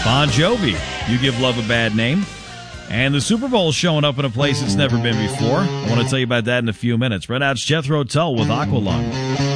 Bon Jovi, You Give Love a Bad Name. And the Super Bowl's showing up in a place it's never been before. I want to tell you about that in a few minutes. Right now, it's Jethro Tull with Aqualung.